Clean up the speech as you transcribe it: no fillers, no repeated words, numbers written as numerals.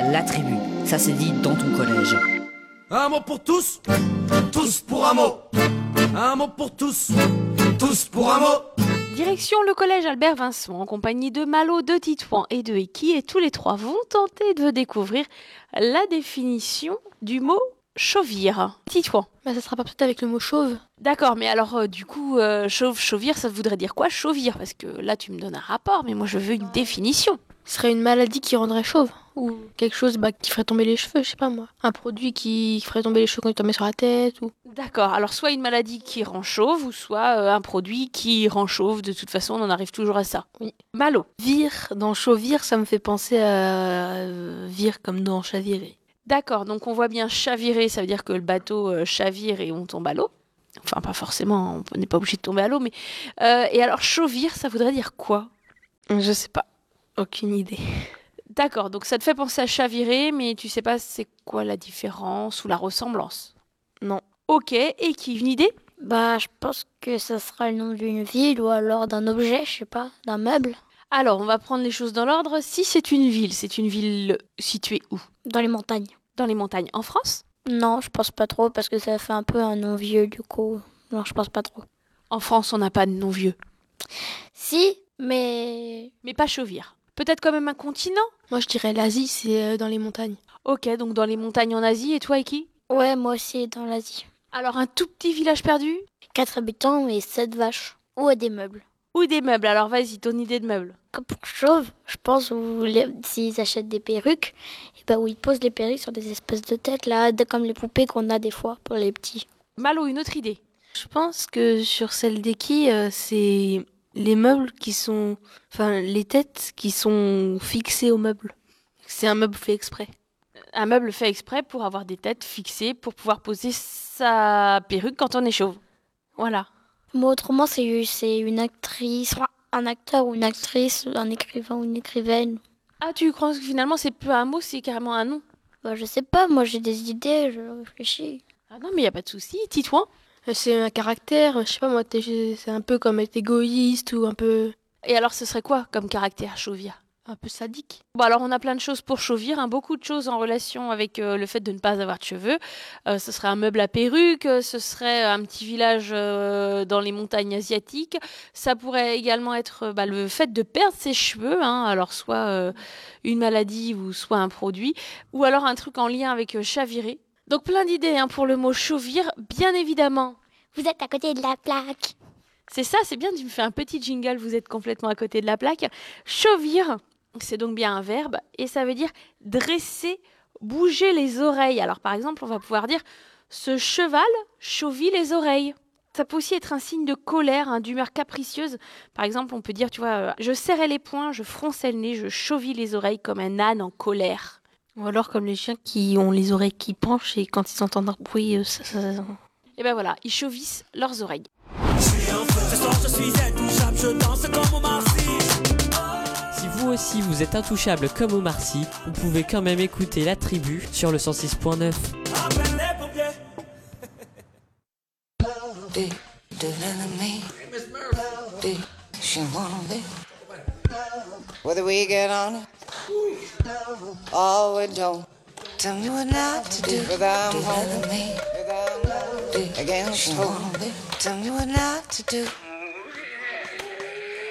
la tribu. Ça se dit dans ton collège. Un mot pour tous, tous pour un mot. Un mot pour tous, tous pour un mot. Direction le collège Albert Vincent en compagnie de Malo, de Titouan et de Eki, et tous les trois vont tenter de découvrir la définition du mot chauvir. Titouan. Ça sera pas peut-être avec le mot chauve. D'accord, mais alors du coup, chauvir, ça voudrait dire quoi, chauvir? Parce que là, tu me donnes un rapport, mais moi, je veux une définition. Ce serait une maladie qui rendrait chauve. Ou quelque chose qui ferait tomber les cheveux, je sais pas moi. Un produit qui ferait tomber les cheveux quand tu t'en mets sur la tête. Ou... D'accord, alors soit une maladie qui rend chauve, ou soit un produit qui rend chauve. De toute façon, on en arrive toujours à ça. Oui. Malo. Vire, dans chauvir, ça me fait penser à vire comme dans chavirer. D'accord, donc on voit bien chavirer, ça veut dire que le bateau chavire et on tombe à l'eau. Enfin, pas forcément, on n'est pas obligé de tomber à l'eau, mais... et alors, chauvir, ça voudrait dire quoi? Je sais pas, aucune idée. D'accord, donc ça te fait penser à chavirer, mais tu sais pas c'est quoi la différence ou la ressemblance? Non. Ok, et qui, une idée? Je pense que ça sera le nom d'une ville ou alors d'un objet, je sais pas, d'un meuble. Alors, on va prendre les choses dans l'ordre. Si c'est une ville située où? Dans les montagnes. Dans les montagnes, en France? Non, je pense pas trop parce que ça fait un peu un nom vieux du coup. Non, je pense pas trop. En France, on n'a pas de nom vieux. Si, mais... Mais pas chauvir. Peut-être quand même un continent? Moi, je dirais l'Asie, c'est dans les montagnes. Ok, donc dans les montagnes en Asie. Et toi, Eki? Ouais, moi aussi, dans l'Asie. Alors, un tout petit village perdu? 4 habitants et 7 vaches. Ou des meubles. Ou des meubles. Alors, vas-y, ton idée de meubles. Comme pour chauve, je pense où s'ils achètent des perruques, et où ils posent les perruques sur des espèces de têtes, là, comme les poupées qu'on a des fois pour les petits. Malo, une autre idée? Je pense que sur celle d'Eki, c'est les meubles qui sont... Enfin, les têtes qui sont fixées au meuble. C'est un meuble fait exprès. Un meuble fait exprès pour avoir des têtes fixées pour pouvoir poser sa perruque quand on est chauve. Voilà. Moi, autrement, c'est une actrice, un acteur ou une actrice, un écrivain ou une écrivaine. Ah, tu crois que finalement c'est peu un mot, c'est carrément un nom? Je sais pas, moi j'ai des idées, je réfléchis. Ah non, mais y a pas de souci. Titouan? C'est un caractère, je sais pas moi, c'est un peu comme être égoïste ou un peu... Et alors ce serait quoi comme caractère, chauvir? Un peu sadique. Bon, alors on a plein de choses pour chauvir, beaucoup de choses en relation avec le fait de ne pas avoir de cheveux. Ce serait un meuble à perruque, ce serait un petit village dans les montagnes asiatiques. Ça pourrait également être le fait de perdre ses cheveux, alors soit une maladie ou soit un produit, ou alors un truc en lien avec chavirer. Donc plein d'idées pour le mot chauvir, bien évidemment. Vous êtes à côté de la plaque. C'est ça, c'est bien, tu me fais un petit jingle, vous êtes complètement à côté de la plaque. Chauvir, c'est donc bien un verbe, et ça veut dire dresser, bouger les oreilles. Alors par exemple, on va pouvoir dire « ce cheval chauvit les oreilles ». Ça peut aussi être un signe de colère, d'humeur capricieuse. Par exemple, on peut dire, tu vois, je serrais les poings, je fronçais le nez, je chauvis les oreilles comme un âne en colère. Ou alors comme les chiens qui ont les oreilles qui penchent et quand ils entendent un bruit, Et ben voilà, ils chauvissent leurs oreilles. Si vous aussi vous êtes intouchable comme Omar Sy, vous pouvez quand même écouter La Tribu sur le 106.9. Whether we get on it or we don't, tell me what not to do. Whether I'm home against home, tell me what not to do.